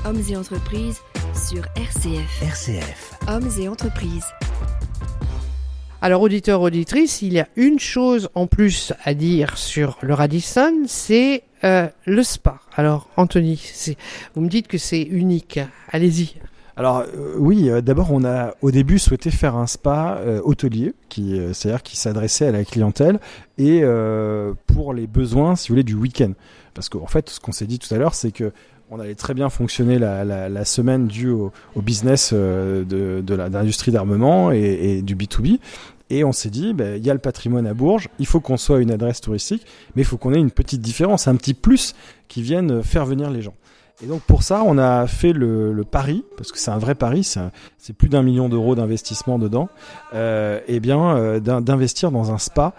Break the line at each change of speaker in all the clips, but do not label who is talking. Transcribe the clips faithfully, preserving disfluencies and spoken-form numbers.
Hommes et entreprises sur R C F.
R C F.
Hommes et entreprises.
Alors, auditeurs, auditrices, il y a une chose en plus à dire sur le Radisson, c'est euh, le spa. Alors, Anthony, c'est, vous me dites que c'est unique. Allez-y.
Alors euh, oui, euh, d'abord on a au début souhaité faire un spa euh, hôtelier, qui, euh, c'est-à-dire qui s'adressait à la clientèle et euh, pour les besoins, si vous voulez, du week-end. Parce qu'en fait, ce qu'on s'est dit tout à l'heure, c'est que on allait très bien fonctionner la, la, la semaine due au, au business euh, de, de, la, de l'industrie d'armement et, et du B deux B. Et on s'est dit, ben, y a le patrimoine à Bourges, il faut qu'on soit une adresse touristique, mais il faut qu'on ait une petite différence, un petit plus qui vienne faire venir les gens. Et donc pour ça, on a fait le, le pari, parce que c'est un vrai pari, c'est, un, c'est plus d'un million d'euros d'investissement dedans, euh, et bien euh, d'investir dans un spa,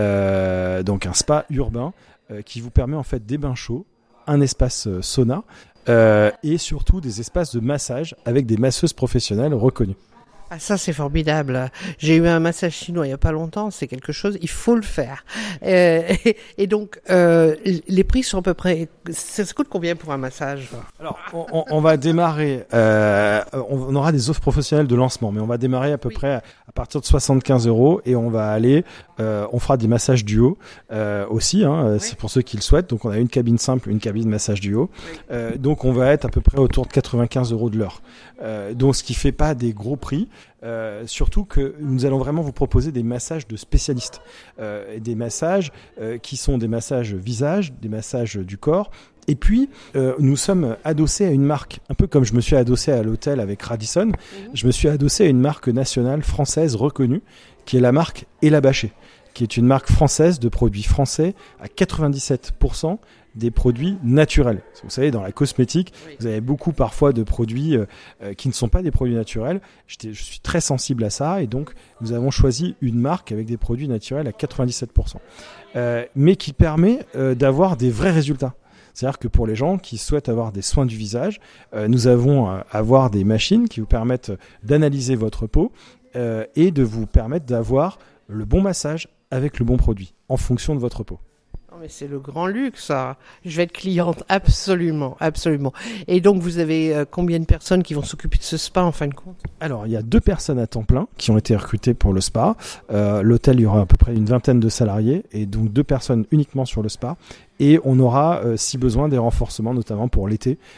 euh, donc un spa urbain, euh, qui vous permet en fait des bains chauds, un espace euh, sauna, euh, et surtout des espaces de massage avec des masseuses professionnelles reconnues.
Ah, ça, c'est formidable. J'ai eu un massage chinois il n'y a pas longtemps. C'est quelque chose, il faut le faire. Euh, et, et donc, euh, les prix sont à peu près... Ça coûte combien pour un massage ?
Alors, on, on, on va démarrer... Euh, on aura des offres professionnelles de lancement, mais on va démarrer à peu oui. près à, à partir de soixante-quinze euros et on va aller... Euh, on fera des massages duo euh, aussi, hein, oui. c'est pour ceux qui le souhaitent. Donc, on a une cabine simple, une cabine massage duo. Oui. Euh, donc, on va être à peu près autour de quatre-vingt-quinze euros de l'heure. Euh, donc, ce qui fait pas des gros prix. Euh, surtout que nous allons vraiment vous proposer des massages de spécialistes, euh, des massages euh, qui sont des massages visage, des massages du corps. Et puis, euh, nous sommes adossés à une marque, un peu comme je me suis adossé à l'hôtel avec Radisson, mmh. je me suis adossé à une marque nationale française reconnue, qui est la marque Elabaché, qui est une marque française de produits français à quatre-vingt-dix-sept pour cent des produits naturels. Vous savez, dans la cosmétique, oui. vous avez beaucoup parfois de produits euh, qui ne sont pas des produits naturels. J'étais, je suis très sensible à ça et donc nous avons choisi une marque avec des produits naturels à quatre-vingt-dix-sept pour cent, euh, mais qui permet euh, d'avoir des vrais résultats. C'est-à-dire que pour les gens qui souhaitent avoir des soins du visage, euh, nous avons euh, avoir des machines qui vous permettent d'analyser votre peau euh, et de vous permettre d'avoir le bon massage avec le bon produit en fonction de votre peau.
Non mais c'est le grand luxe, ça. Je vais être cliente, absolument, absolument. Et donc, vous avez euh, combien de personnes qui vont s'occuper de ce spa, en fin de compte ?
Alors, il y a deux personnes à temps plein qui ont été recrutées pour le spa. Euh, l'hôtel, il y aura à peu près une vingtaine de salariés, et donc deux personnes uniquement sur le spa. Et on aura, euh, si besoin, des renforcements, notamment pour l'été,